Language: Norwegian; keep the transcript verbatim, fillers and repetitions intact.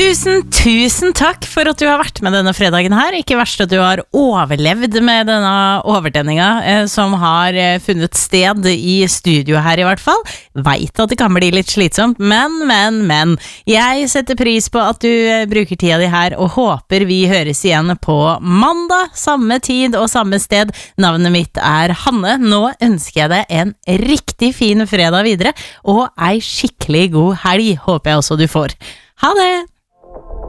Tusen, tusen takk for at du har vært med denne fredagen her. Ikke verst at du har overlevd med denne overtenninga eh, som har eh, funnet sted i studio her i hvert fall. Vet at det kan bli litt slitsomt, men, men, men. Jeg setter pris på at du eh, bruker tida di her, og håper vi høres igjen på mandag, samme tid og samme sted. Navnet mitt er Hanne. Nå ønsker jeg deg en riktig fin fredag videre, og ei skikkelig god helg håper jeg også du får. Ha det!